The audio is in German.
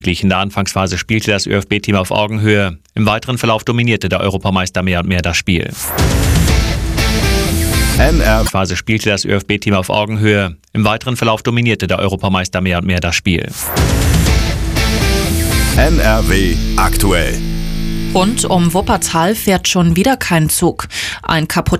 In der Anfangsphase spielte das ÖFB-Team auf Augenhöhe. Im weiteren Verlauf dominierte der Europameister mehr und mehr das Spiel. Phase spielte das ÖFB-Team auf Augenhöhe. Im weiteren Verlauf dominierte der Europameister mehr und mehr das Spiel. NRW aktuell. Rund um Wuppertal fährt schon wieder kein Zug. Ein